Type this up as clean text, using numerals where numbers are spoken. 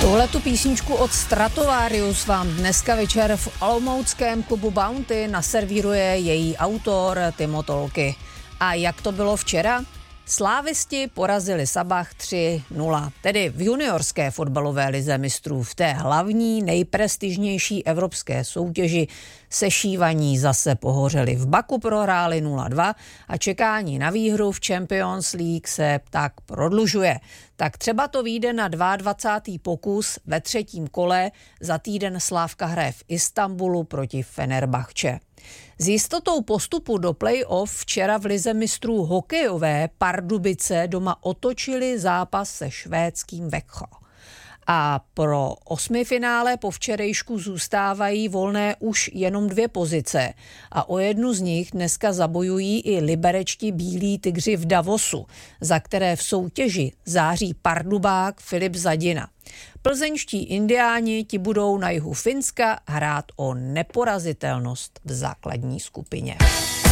Tuhletu písničku od Stratovarius vám dneska večer v olomouckém klubu Bounty naservíruje její autor Timo Tolky. A jak to bylo včera? Slávisti porazili Sabah 3-0, tedy v juniorské fotbalové lize mistrů, v té hlavní, nejprestižnější evropské soutěži sešívaní zase pohořeli. V Baku prohráli 0-2 a čekání na výhru v Champions League se tak prodlužuje. Tak třeba to vyjde na 22. pokus ve třetím kole, za týden Slávka hraje v Istanbulu proti Fenerbahče. S jistotou postupu do play-off včera v lize mistrů hokejové Pardubice doma otočili zápas se švédským Växjö. A pro osmifinále po včerejšku zůstávají volné už jenom 2 pozice a o jednu z nich dneska zabojují i liberečtí bílí tygři v Davosu, za které v soutěži září Pardubák Filip Zadina. Plzeňští indiáni ti budou na jihu Finska hrát o neporazitelnost v základní skupině.